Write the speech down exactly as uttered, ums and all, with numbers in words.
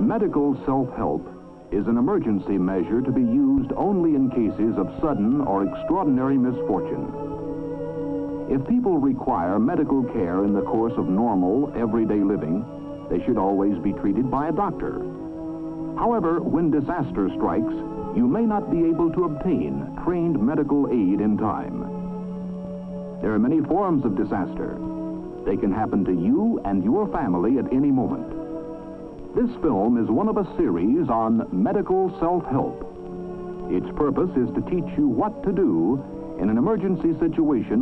Medical self-help is an emergency measure to be used only in cases of sudden or extraordinary misfortune. If people require medical care in the course of normal, everyday living, they should always be treated by a doctor. However, when disaster strikes, you may not be able to obtain trained medical aid in time. There are many forms of disaster. They can happen to you and your family at any moment. This film is one of a series on medical self-help. Its purpose is to teach you what to do in an emergency situation